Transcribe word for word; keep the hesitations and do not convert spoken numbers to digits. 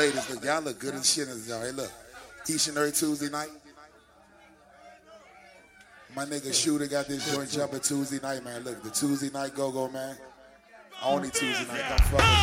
ladies, look, y'all look good as shit as y'all. Hey, look, each and every Tuesday night, my nigga Shooter got this joint jumping Tuesday night, man. Look, the Tuesday night go-go, man. Only Tuesday night. Come fuck with